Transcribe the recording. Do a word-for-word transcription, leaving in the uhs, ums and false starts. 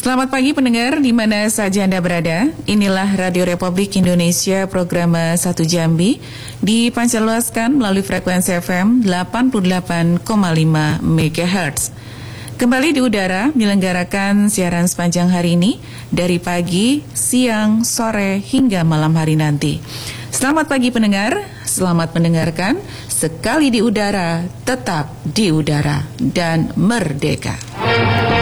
Selamat pagi pendengar di mana saja Anda berada. Inilah Radio Republik Indonesia program satu Jambi dipancarluaskan melalui frekuensi F M delapan puluh delapan koma lima megahertz. Kembali di udara menyelenggarakan siaran sepanjang hari ini dari pagi, siang, sore hingga malam hari nanti. Selamat pagi pendengar, selamat mendengarkan. Sekali di udara, tetap di udara dan merdeka.